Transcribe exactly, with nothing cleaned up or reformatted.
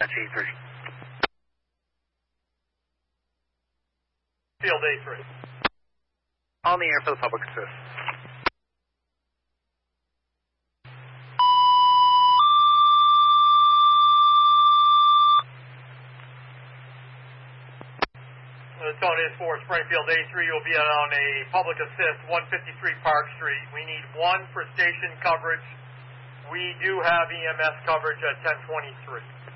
That's A three. Field A three. On the air for the public assist. The tone is for Springfield A three. You'll be on a public assist, one fifty-three Park Street. We need one for station coverage. We do have E M S coverage at ten twenty-three.